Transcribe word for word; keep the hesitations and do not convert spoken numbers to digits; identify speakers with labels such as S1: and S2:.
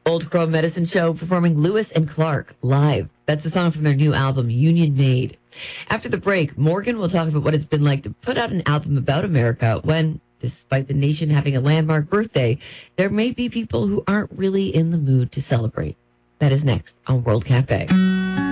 S1: Old Crow Medicine Show performing Lewis and Clark live. That's a song from their new album, Union Made. After the break, Morgan will talk about what it's been like to put out an album about America when, despite the nation having a landmark birthday, there may be people who aren't really in the mood to celebrate. That is next on World Cafe.